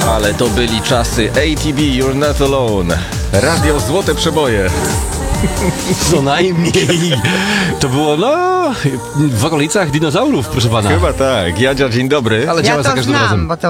Ale to byli czasy ATB, You're Not Alone. Radio Złote Przeboje. Co najmniej. To było, w okolicach dinozaurów, proszę pana. Chyba tak. Jadzia, dzień dobry. Ale Ja działa za to każdym znam, razem. bo to